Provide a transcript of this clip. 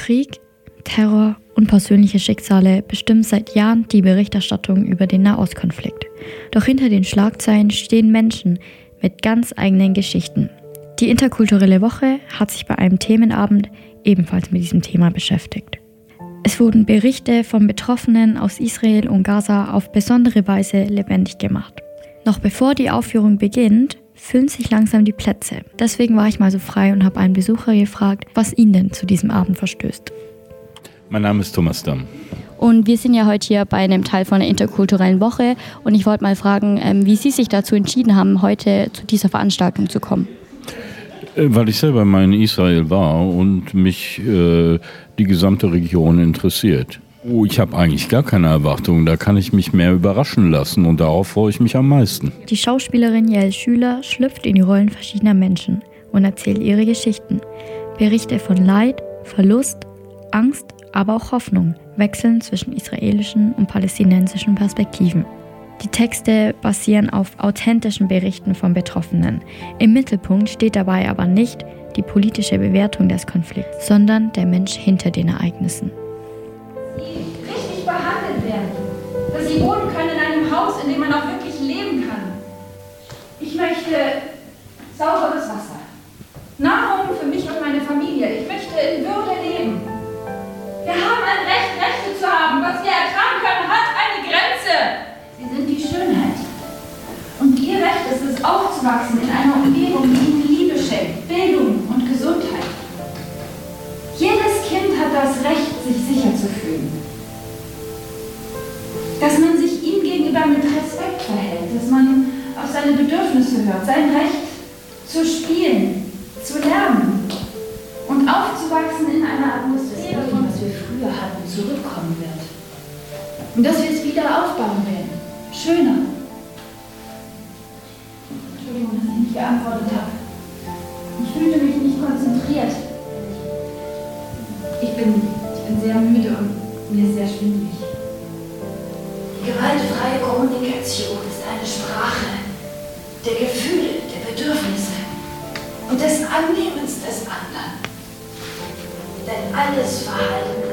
Krieg, Terror und persönliche Schicksale bestimmen seit Jahren die Berichterstattung über den Nahostkonflikt. Doch hinter den Schlagzeilen stehen Menschen mit ganz eigenen Geschichten. Die Interkulturelle Woche hat sich bei einem Themenabend ebenfalls mit diesem Thema beschäftigt. Es wurden Berichte von Betroffenen aus Israel und Gaza auf besondere Weise lebendig gemacht. Noch bevor die Aufführung beginnt, füllen sich langsam die Plätze. Deswegen war ich mal so frei und habe einen Besucher gefragt, was ihn denn zu diesem Abend verstößt. Mein Name ist Thomas Damm. Und wir sind ja heute hier bei einem Teil von der Interkulturellen Woche und ich wollte mal fragen, wie Sie sich dazu entschieden haben, heute zu dieser Veranstaltung zu kommen. Weil ich selber mal in Israel war und mich die gesamte Region interessiert. Ich habe eigentlich gar keine Erwartungen, da kann ich mich mehr überraschen lassen und darauf freue ich mich am meisten. Die Schauspielerin Yael Schüler schlüpft in die Rollen verschiedener Menschen und erzählt ihre Geschichten. Berichte von Leid, Verlust, Angst, aber auch Hoffnung wechseln zwischen israelischen und palästinensischen Perspektiven. Die Texte basieren auf authentischen Berichten von Betroffenen. Im Mittelpunkt steht dabei aber nicht die politische Bewertung des Konflikts, sondern der Mensch hinter den Ereignissen. Die richtig behandelt werden, dass sie wohnen können in einem Haus, in dem man auch wirklich leben kann. Ich möchte sauberes Wasser, Nahrung für mich und meine Familie. Ich möchte in Würde leben. Wir haben ein Recht, Rechte zu haben. Was wir ertragen können, hat eine Grenze. Sie sind die Schönheit. Und ihr Recht ist es, aufzuwachsen in einer Umgebung, die ihnen Liebe schenkt, Bildung und Gesundheit. Jedes Kind hat das Recht, sich sicher zu fühlen. Dass man sich ihm gegenüber mit Respekt verhält, dass man auf seine Bedürfnisse hört, sein Recht zu spielen, zu lernen und aufzuwachsen in einer Atmosphäre, von was wir früher hatten, zurückkommen wird. Und dass wir es wieder aufbauen werden. Schöner. Entschuldigung, dass ich nicht geantwortet habe. Ich fühlte mich nicht konzentriert. Ich bin sehr müde und mir ist sehr schwindelig. Gewaltfreie Kommunikation ist eine Sprache der Gefühle, der Bedürfnisse und des Annehmens des anderen. Denn alles Verhalten